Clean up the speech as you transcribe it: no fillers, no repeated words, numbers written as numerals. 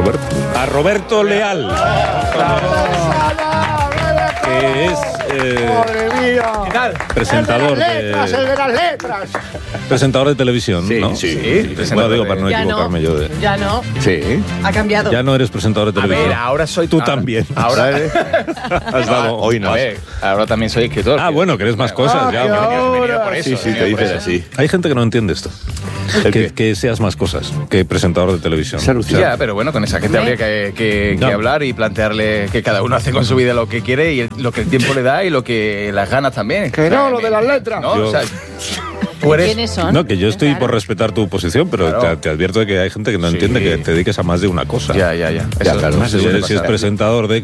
Roberto. A Roberto Leal. Que es ¡Madre mía! ¿Qué tal? presentador el de las letras. presentador de televisión, Sí, ¿no? sí. Bueno, digo, para no Ya equivocarme yo de... Ya no. Sí. Ha cambiado. Ya no eres presentador de A televisión. ver, ahora soy... Tú también. Ahora... Has dado... Hoy no. A ver, ahora también soy escritor. Ah, bueno, que eres más cosas ya. He venido por eso. Sí, sí, he te venido por dices eso. así. Hay gente que no entiende esto. Que seas más cosas que presentador de televisión. Se alucina. Ya, pero bueno, con esa gente habría que No. hablar y plantearle que cada uno hace con su vida lo que quiere y lo que el tiempo le da y lo que las ganas también. Que no, lo de las letras. ¿No? Yo- O sea, tú eres... ¿Quiénes son? No, que yo estoy Claro. por respetar tu posición, pero Claro. te advierto de que hay gente que no Sí. entiende que te dediques a más de una cosa. Ya. Ya, Eso claro. no sé Si si eres pasará. presentador de